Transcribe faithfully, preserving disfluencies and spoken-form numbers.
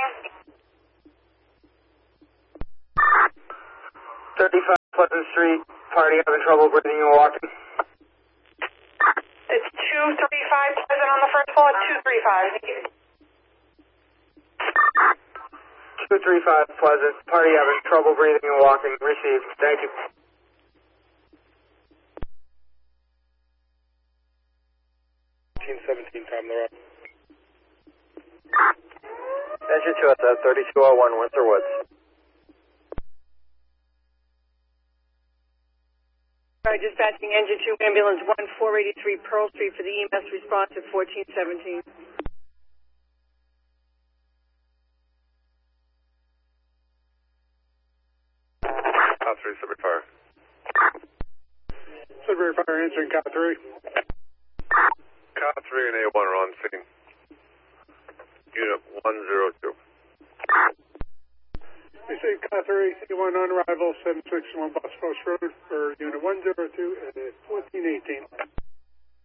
thirty-five Pleasant Street, party having trouble breathing and walking. It's two thirty-five Pleasant on the first floor, two thirty-five. two thirty-five Pleasant, party having trouble breathing and walking. Received. Thank you. fifteen seventeen, time the run. Engine two S F, thirty-two oh one, Windsor Woods. All right, dispatching engine two, ambulance one four eighty-three Pearl Street for the E M S response at fourteen seventeen. Cat three, Sudbury Fire. Sudbury Fire answering Cat three. Cat three and A one are on scene. Unit one zero two. Receive Cat three, A one on arrival, seven sixty-one Boss Post Road for Unit one zero two at fourteen eighteen.